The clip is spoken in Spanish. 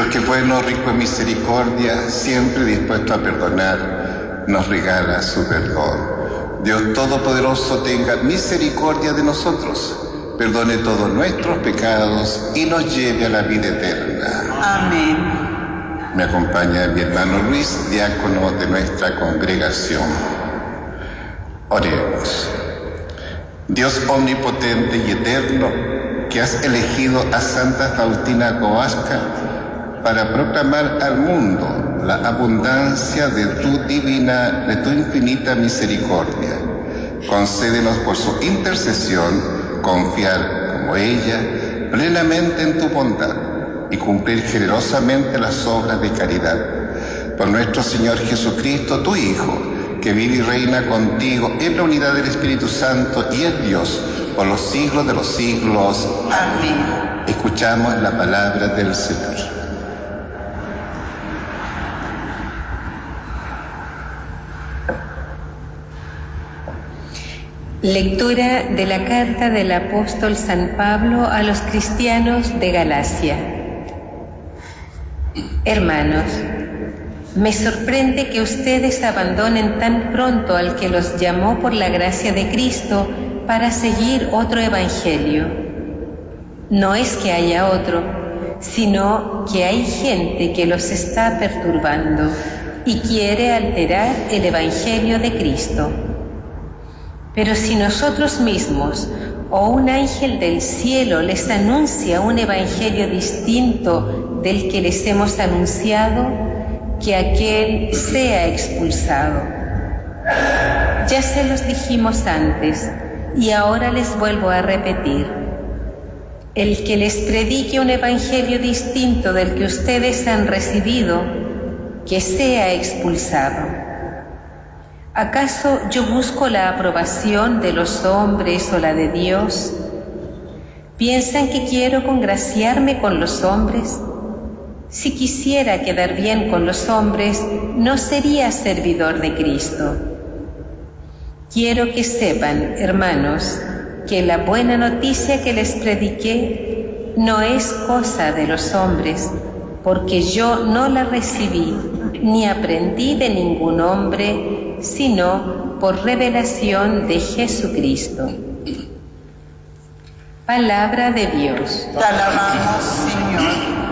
Dios que es bueno, rico en misericordia, siempre dispuesto a perdonar, nos regala su perdón. Dios Todopoderoso tenga misericordia de nosotros, perdone todos nuestros pecados y nos lleve a la vida eterna. Amén. Me acompaña mi hermano Luis, diácono de nuestra congregación. Oremos. Dios omnipotente y eterno, que has elegido a Santa Faustina Kowalska para proclamar al mundo la abundancia de tu infinita misericordia. Concédenos por su intercesión confiar como ella plenamente en tu bondad y cumplir generosamente las obras de caridad. Por nuestro Señor Jesucristo, tu Hijo, que vive y reina contigo en la unidad del Espíritu Santo y es Dios por los siglos de los siglos. Amén. Escuchamos la palabra del Señor. Lectura de la carta del apóstol San Pablo a los cristianos de Galacia. Hermanos, me sorprende que ustedes abandonen tan pronto al que los llamó por la gracia de Cristo para seguir otro evangelio. No es que haya otro, sino que hay gente que los está perturbando y quiere alterar el evangelio de Cristo. Pero si nosotros mismos o un ángel del cielo les anuncia un evangelio distinto del que les hemos anunciado, que aquel sea expulsado. Ya se los dijimos antes y ahora les vuelvo a repetir. El que les predique un evangelio distinto del que ustedes han recibido, que sea expulsado. ¿Acaso yo busco la aprobación de los hombres o la de Dios? ¿Piensan que quiero congraciarme con los hombres? Si quisiera quedar bien con los hombres, no sería servidor de Cristo. Quiero que sepan, hermanos, que la buena noticia que les prediqué no es cosa de los hombres, porque yo no la recibí ni aprendí de ningún hombre, sino por revelación de Jesucristo. Palabra de Dios. Te alabamos, Señor.